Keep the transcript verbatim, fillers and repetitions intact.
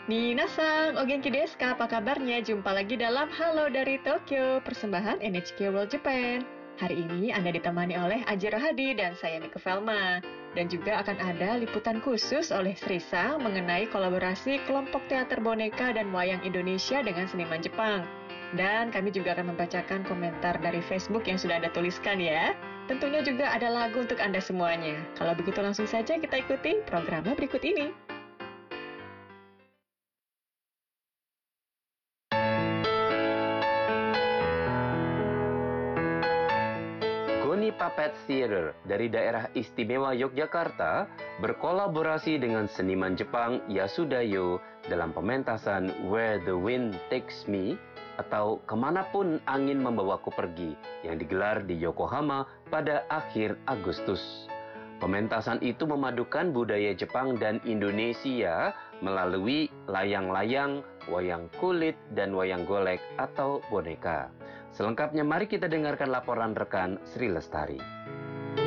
Minasan, o genki desu ka? Apa kabarnya? Jumpa lagi dalam Halo dari Tokyo, persembahan N H K World Japan. Hari ini Anda ditemani oleh Aji Rohadi dan saya Nike Velma. Dan juga akan ada liputan khusus oleh Srisa mengenai kolaborasi kelompok teater boneka dan wayang Indonesia dengan seniman Jepang. Dan kami juga akan membacakan komentar dari Facebook yang sudah Anda tuliskan ya. Tentunya juga ada lagu untuk Anda semuanya. Kalau begitu langsung saja kita ikuti programnya berikut ini. Goni Puppet Theater dari daerah istimewa Yogyakarta berkolaborasi dengan seniman Jepang Yasudayo dalam pementasan Where the Wind Takes Me atau Kemanapun Angin Membawaku Pergi yang digelar di Yokohama pada akhir Agustus. Pementasan itu memadukan budaya Jepang dan Indonesia melalui layang-layang, wayang kulit, dan wayang golek atau boneka. Selengkapnya mari kita dengarkan laporan rekan Sri Lestari.